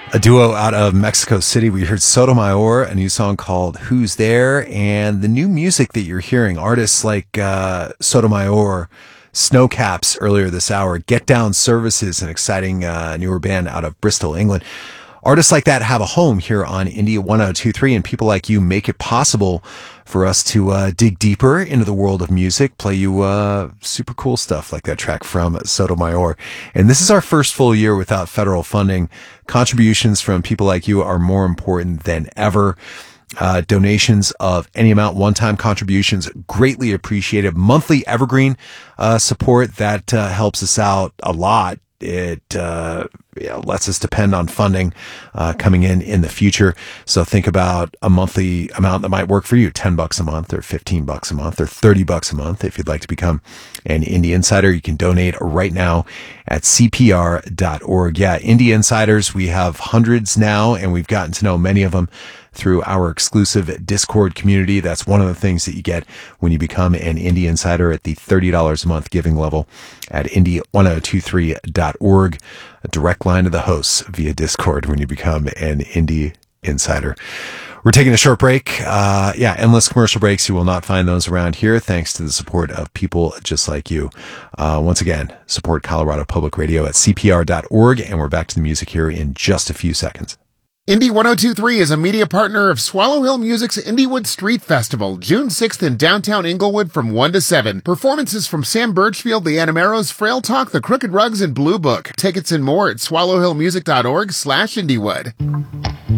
A duo out of Mexico City. We heard Sotomayor, a new song called Who's There, and the new music that you're hearing, artists like Sotomayor, Snowcaps earlier this hour, Get Down Services, an exciting newer band out of Bristol, England. Artists like that have a home here on India 1023, and people like you make it possible for us to dig deeper into the world of music, play you super cool stuff like that track from Sotomayor. And this is our first full year without federal funding. Contributions from people like you are more important than ever. Donations of any amount, one-time contributions, greatly appreciated. Monthly evergreen support that helps us out a lot. It lets us depend on funding coming in the future. So think about a monthly amount that might work for you: $10 a month, or $15 a month, or $30 a month. If you'd like to become an Indie Insider, you can donate right now at CPR.org. Yeah, Indie Insiders, we have hundreds now, and we've gotten to know many of them through our exclusive Discord community. That's one of the things that you get when you become an Indie Insider at the $30 a month giving level at indie1023.org. A direct line to the hosts via Discord when you become an Indie Insider. We're taking a short break. Endless commercial breaks. You will not find those around here, thanks to the support of people just like you. Once again, support Colorado Public Radio at CPR.org, and we're back to the music here in just a few seconds. Indie 1023 is a media partner of Swallow Hill Music's Indiewood Street Festival, June 6th in downtown Inglewood from 1 to 7. Performances from Sam Birchfield, the Animeros, Frail Talk, the Crooked Rugs, and Blue Book. Tickets and more at swallowhillmusic.org/Indiewood.